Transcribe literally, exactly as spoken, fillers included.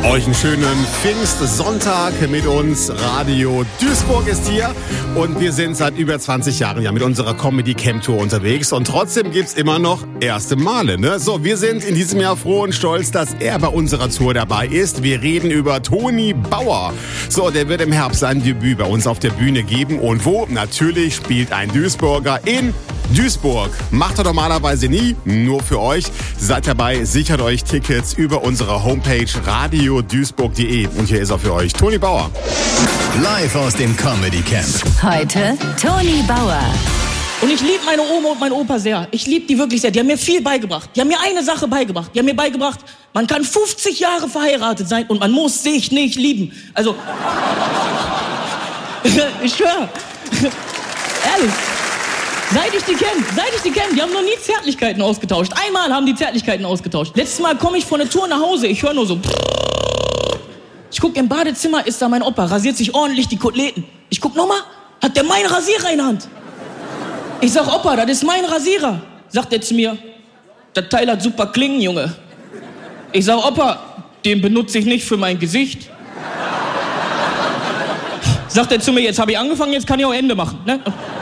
Euch einen schönen Pfingstsonntag mit uns. Radio Duisburg ist hier und wir sind seit über zwanzig Jahren ja mit unserer Comedy Camp Tour unterwegs und trotzdem gibt's immer noch erste Male, ne? So, wir sind in diesem Jahr froh und stolz, dass er bei unserer Tour dabei ist. Wir reden über Toni Bauer. So, der wird im Herbst sein Debüt bei uns auf der Bühne geben und wo? Natürlich spielt ein Duisburger in Duisburg. Macht er normalerweise nie, nur für euch. Seid dabei, sichert euch Tickets über unsere Homepage radio duisburg punkt de. Und hier ist er für euch, Toni Bauer. Live aus dem Comedy Camp. Heute Toni Bauer. Und ich liebe meine Oma und meinen Opa sehr. Ich liebe die wirklich sehr. Die haben mir viel beigebracht. Die haben mir eine Sache beigebracht. Die haben mir beigebracht, man kann fünfzig Jahre verheiratet sein und man muss sich nicht lieben. Also, ich schwöre. Ehrlich. Seit ich die kenne, seit ich die kenne, die haben noch nie Zärtlichkeiten ausgetauscht. Einmal haben die Zärtlichkeiten ausgetauscht. Letztes Mal komme ich von der Tour nach Hause, ich höre nur so. Ich gucke im Badezimmer, ist da mein Opa, rasiert sich ordentlich die Koteletten. Ich guck nochmal, hat der meinen Rasierer in der Hand. Ich sag, Opa, das ist mein Rasierer. Sagt er zu mir, das Teil hat super Klingen, Junge. Ich sag, Opa, den benutze ich nicht für mein Gesicht. Sagt er zu mir, jetzt habe ich angefangen, jetzt kann ich auch Ende machen. Ne?